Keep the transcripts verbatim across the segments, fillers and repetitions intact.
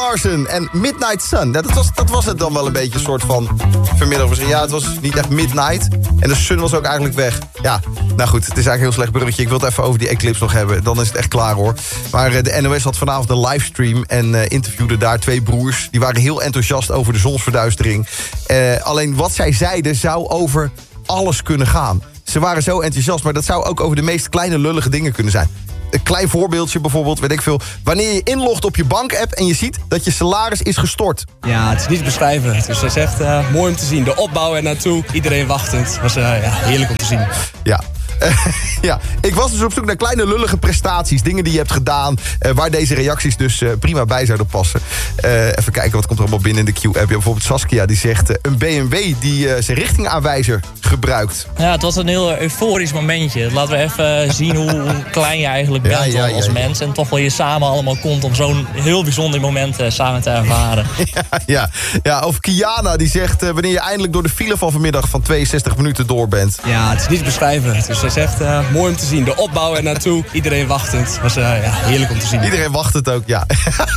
Larsen en Midnight Sun. Dat was, dat was het dan wel een beetje een soort van vanmiddag. Ja, het was niet echt midnight. En de sun was ook eigenlijk weg. Ja, nou goed, het is eigenlijk een heel slecht bruggetje. Ik wil het even over die eclipse nog hebben. Dan is het echt klaar hoor. Maar uh, de N O S had vanavond een livestream en uh, interviewde daar twee broers. Die waren heel enthousiast over de zonsverduistering. Uh, alleen wat zij zeiden zou over alles kunnen gaan. Ze waren zo enthousiast, maar dat zou ook over de meest kleine lullige dingen kunnen zijn. Een klein voorbeeldje bijvoorbeeld, weet ik veel. Wanneer je inlogt op je bankapp en je ziet dat je salaris is gestort. Ja, het is niet te beschrijven. Dus het is echt uh, mooi om te zien. De opbouw er naartoe, iedereen wachtend. Het was uh, ja, heerlijk om te zien. Ja. Uh, ja, ik was dus op zoek naar kleine lullige prestaties. Dingen die je hebt gedaan, uh, waar deze reacties dus uh, prima bij zouden passen. Uh, even kijken, wat komt er allemaal binnen in de Q-app. Je hebt bijvoorbeeld Saskia, die zegt uh, een B M W die uh, zijn richtingaanwijzer gebruikt. Ja, het was een heel euforisch momentje. Laten we even zien hoe klein je eigenlijk bent ja, ja, ja, als ja, mens. Ja. En toch wel je samen allemaal komt om zo'n heel bijzonder moment uh, samen te ervaren. Ja, ja. ja, of Kiana, die zegt uh, wanneer je eindelijk door de file van vanmiddag van tweeënzestig minuten door bent. Ja, het is niet te beschrijven. Dus het is echt uh, mooi om te zien. De opbouw er naartoe, iedereen wachtend. Het was uh, ja, heerlijk om te zien. Iedereen wacht het ook, ja.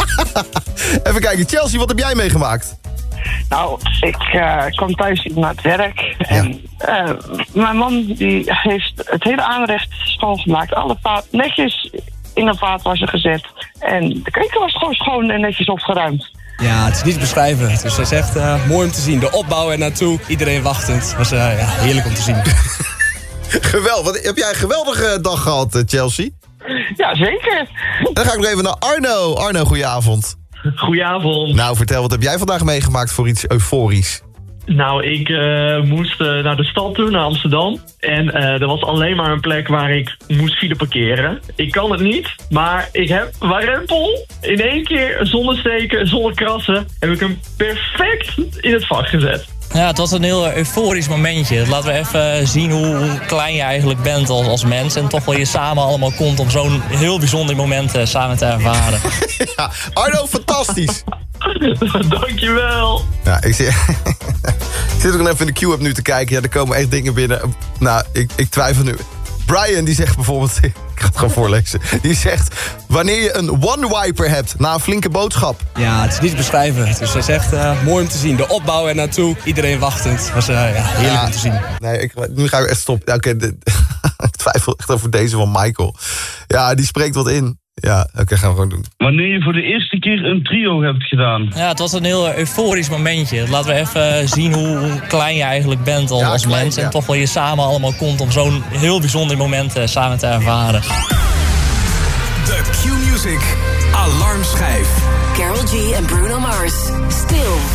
Even kijken, Chelsea, wat heb jij meegemaakt? Nou, ik uh, kwam thuis naar het werk. Ja. En uh, mijn man die heeft het hele aanrecht schoongemaakt. Alle vaat netjes in een vaatwasser gezet. En de keuken was gewoon schoon en netjes opgeruimd. Ja, het is niet te beschrijven. Dus het is echt uh, mooi om te zien. De opbouw er naartoe, iedereen wachtend. Het was uh, ja, heerlijk om te zien. Geweldig. Heb jij een geweldige dag gehad, Chelsea? Ja, zeker. Dan ga ik nog even naar Arno. Arno, goedenavond. Goedenavond. Nou, vertel, wat heb jij vandaag meegemaakt voor iets euforisch? Nou, ik uh, moest uh, naar de stad toe, naar Amsterdam. En uh, er was alleen maar een plek waar ik moest file parkeren. Ik kan het niet, maar ik heb warempel in één keer zonder steken, zonder krassen, heb ik hem perfect in het vak gezet. Ja, het was een heel euforisch momentje. Laten we even zien hoe, hoe klein je eigenlijk bent als, als mens. En toch wel je samen allemaal komt om zo'n heel bijzonder moment uh, samen te ervaren. Ja, Arno, fantastisch. Dankjewel. Ja, ik, zie, ik zit ook nog even in de Q-app nu te kijken. Ja, er komen echt dingen binnen. Nou, ik, ik twijfel nu. Brian, die zegt bijvoorbeeld... Ik ga het gewoon voorlezen. Die zegt... Wanneer je een one-wiper hebt na een flinke boodschap. Ja, het is niet te beschrijven. Dus het is echt uh, mooi om te zien. De opbouw er naartoe, iedereen wachtend. Het was uh, ja, heerlijk ja, om te zien. Nee, ik, nu gaan we echt stoppen. Oké, okay, ik twijfel echt over deze van Michael. Ja, die spreekt wat in. Ja, oké, okay, gaan we gewoon doen. Wanneer je voor de eerste keer een trio hebt gedaan. Ja, het was een heel euforisch momentje. Laten we even zien hoe, hoe klein je eigenlijk bent als, ja, als klein, mens. En ja. toch wel je samen allemaal komt om zo'n heel bijzonder moment uh, samen te ervaren. De Q-Music Alarmschijf. Karol G en Bruno Mars. Still.